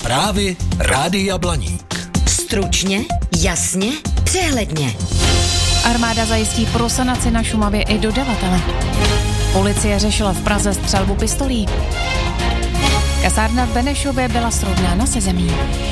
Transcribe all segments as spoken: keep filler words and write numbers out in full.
Zprávy Rádia Blaník. Stručně, jasně, přehledně. Armáda zajistí pro sanaci na Šumavě i dodavatele. Policie řešila v Praze střelbu pistolí. Kasárna v Benešově byla srovnána se zemí.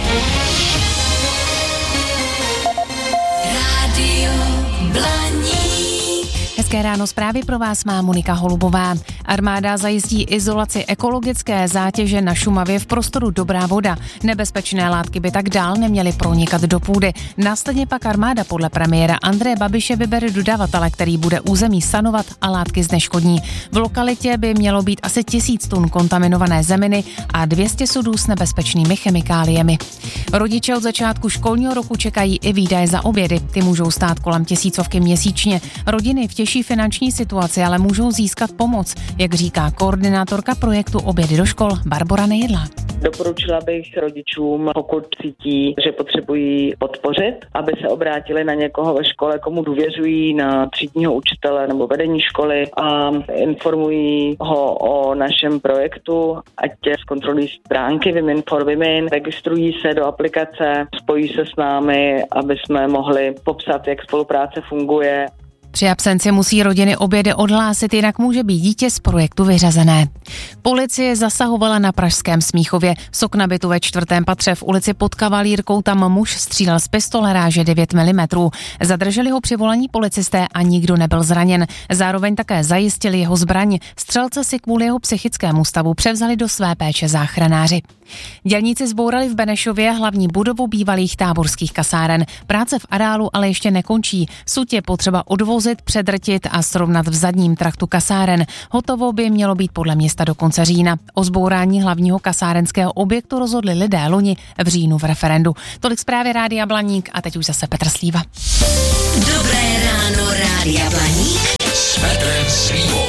Rádio Blaník. Hezké ráno, zprávy pro vás má Monika Holubová. Armáda zajistí izolaci ekologické zátěže na Šumavě v prostoru Dobrá voda. Nebezpečné látky by tak dál neměly pronikat do půdy. Následně pak armáda podle premiéra Andreje Babiše vybere dodavatele, který bude území sanovat a látky zneškodní. V lokalitě by mělo být asi tisíc tun kontaminované zeminy a dvě stě sudů s nebezpečnými chemikáliemi. Rodiče od začátku školního roku čekají i výdaje za obědy. Ty můžou stát kolem tisícovky měsíčně. Rodiny v těžší finanční situaci ale můžou získat pomoc, jak říká koordinátorka projektu Obědy do škol Barbora Nejedlá. Doporučila bych rodičům, pokud cítí, že potřebují podpořit, aby se obrátili na někoho ve škole, komu důvěřují, na třídního učitele nebo vedení školy a informují ho o našem projektu, ať zkontrolují stránky Women for Women, registrují se do aplikace, spojí se s námi, aby jsme mohli popsat, jak spolupráce funguje. Při absenci musí rodiny obědy odhlásit, jinak může být dítě z projektu vyřazené. Policie zasahovala na pražském Smíchově. Z okna bytu ve čtvrtém patře v ulici Pod Kavalírkou tam muž střílel z pistole ráže devět milimetrů. Zadrželi ho při volání policisté a nikdo nebyl zraněn. Zároveň také zajistili jeho zbraň. Střelce si kvůli jeho psychickému stavu převzali do své péče záchranáři. Dělníci zbourali v Benešově hlavní budovu bývalých táborských kasáren. Práce v areálu ale ještě nekončí. Suť je potřeba odvozit, předrtit a srovnat v zadním traktu kasáren. Hotovo by mělo být podle města do konce října. O zbourání hlavního kasárenského objektu rozhodli lidé loni v říjnu v referendu. Tolik zprávy Rádia Blaník a teď už zase Petr Slíva. Dobré ráno, Rádia Blaník. S Petrem Slívou.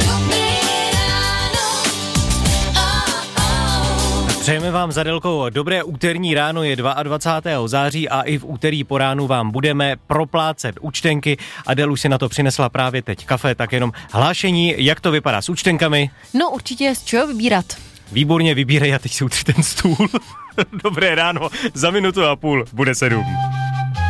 Přejeme vám za Adelkou dobré úterní ráno, je dvacátého druhého září a i v úterý po ránu vám budeme proplácet účtenky. Adel už si na to přinesla právě teď kafe, tak jenom hlášení, jak to vypadá s účtenkami. No určitě z čeho vybírat. Výborně, vybírej a teď si utři ten stůl. Dobré ráno, za minutu a půl bude sedm.